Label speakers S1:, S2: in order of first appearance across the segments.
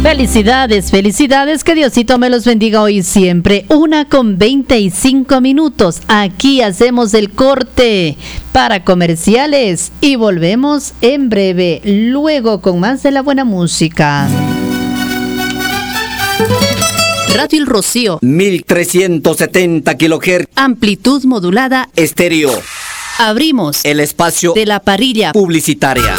S1: Felicidades, felicidades, que Diosito me los bendiga hoy y siempre. 1:25. Aquí hacemos el corte para comerciales y volvemos en breve, luego con más de la buena música. Radio El Rocío,
S2: 1370 kHz,
S1: amplitud modulada,
S2: estéreo.
S1: Abrimos
S2: el espacio
S1: de la parrilla
S2: publicitaria.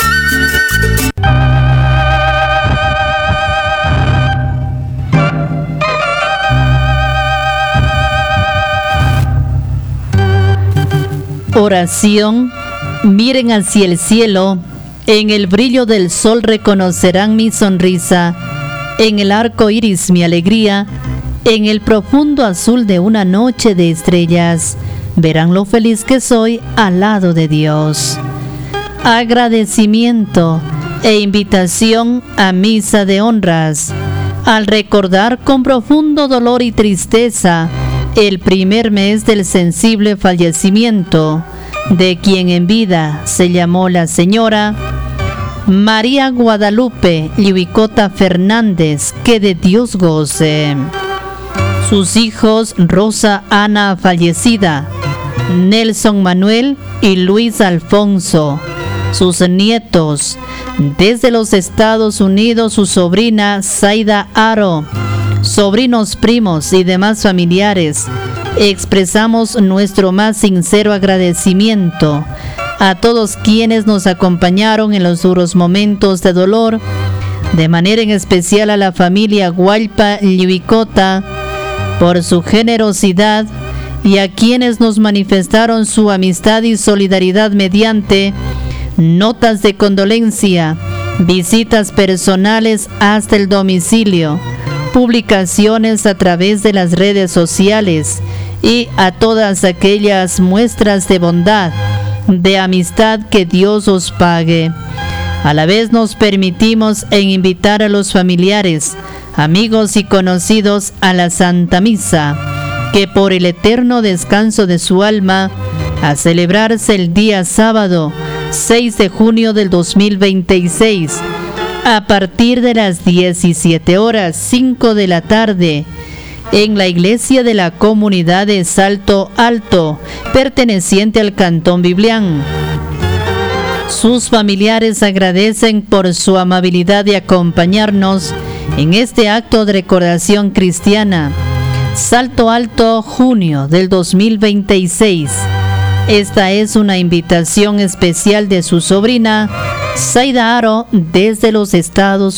S1: Oración. Miren hacia el cielo, en el brillo del sol reconocerán mi sonrisa, en el arco iris mi alegría, en el profundo azul de una noche de estrellas, verán lo feliz que soy al lado de Dios. Agradecimiento e invitación a misa de honras, al recordar con profundo dolor y tristeza el primer mes del sensible fallecimiento de quien en vida se llamó la señora María Guadalupe Liuicota Fernández, que de Dios goce. Sus hijos Rosa Ana fallecida, Nelson Manuel y Luis Alfonso. Sus nietos, desde los Estados Unidos, su sobrina Zaida Aro, sobrinos, primos y demás familiares. Expresamos nuestro más sincero agradecimiento a todos quienes nos acompañaron en los duros momentos de dolor, de manera en especial a la familia Gualpa Liuicota por su generosidad y a quienes nos manifestaron su amistad y solidaridad mediante notas de condolencia, visitas personales hasta el domicilio, publicaciones a través de las redes sociales y a todas aquellas muestras de bondad, de amistad, que Dios os pague. A la vez nos permitimos invitar a los familiares, amigos y conocidos a la Santa Misa, que por el eterno descanso de su alma, a celebrarse el día sábado 6 de junio del 2026, a partir de las 17:05 de la tarde, en la iglesia de la comunidad de Salto Alto, perteneciente al Cantón Biblián. Sus familiares agradecen por su amabilidad de acompañarnos en este acto de recordación cristiana. Salto Alto, junio del 2026. Esta es una invitación especial de su sobrina Zaida Aro desde los Estados